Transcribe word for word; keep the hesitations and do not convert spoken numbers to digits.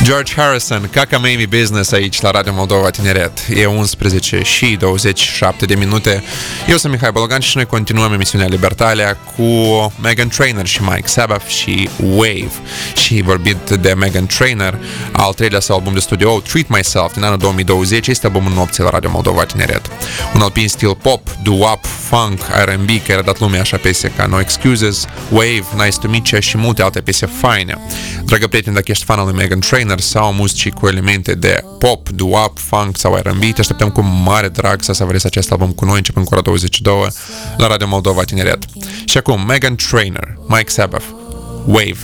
George Harrison, Cacamamie Business aici la Radio Moldova Tineret. E unsprezece și douăzeci și șapte de minute. Eu sunt Mihai Bologan și noi continuăm emisiunea Libertalia cu Meghan Trainor și Mike Sabbath și Wave. Și vorbit de Meghan Trainor, al treilea său album de studio, Treat Myself, din anul două mii douăzeci, este albumul nopții la Radio Moldova Tineret. Un alpin stil pop, doo-wop, funk, R and B, care a dat lumea așa piese ca No Excuses, Wave, Nice to Meet You și multe alte piese faine. Dragă prieteni, dacă ești fan al lui Meghan Trainor sau muzici cu elemente de pop, doo-wop, funk sau R and B, te așteptăm cu mare drag să savurezi acest album cu noi, începând cu ora douăzeci și doi la Radio Moldova Tineret. Și acum, Meghan Trainor, Mike Sabbath, Wave.